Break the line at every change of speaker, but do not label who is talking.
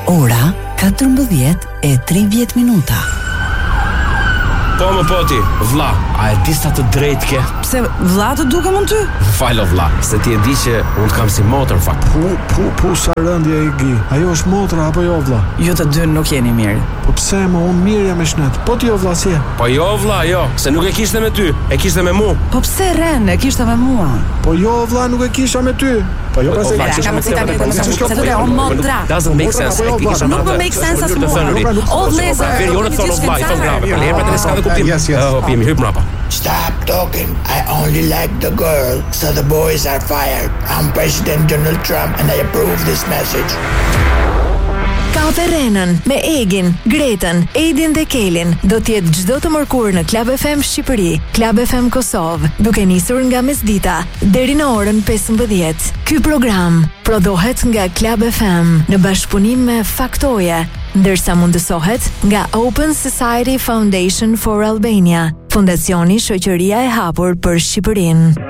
Ora 14:30.
Po më poti, vlla, a e di sa të drejtë ke?
Pse vlla të dukem unë ty?
Falo vlla, se ti e di që unë kam si motor në fakt.
Pu sa rëndje e gi. Ajo është motra apo jo vlla?
Ju të dy nuk jeni mirë.
Po pse më unë mirë jam me shnet? Po ti jo vlla si e?
Po jo vlla, jo, se nuk e kishte me ty, e kishte me mua.
Po pse Ren e kishte me mua?
Po jo vlla, nuk e kisha me ty. Po jo pse
Doesn't make sense.
Nuk më make sense as mua. O vlezë,
Verione thonë vlla, i thon grave. Leprat e s'ka dhe kuptim.
Yes.
Hopim, hyp mrapa.
Stop talking. I only like the girl, so the boys are fired. I'm President Donald Trump and I approve this message.
Kafe Renën me Egin, Gretën, Edin dhe Kelin do t'jetë çdo të mërkur në Club FM Shqipëri, Club FM Kosovë, duke nisur nga mesdita deri në orën 15. Ky program prodhohet nga Club FM në bashkëpunim me Faktoje, ndërsa mundësohet nga Open Society Foundation for Albania, Fondacioni Shoqëria e Hapur për Shqipërinë.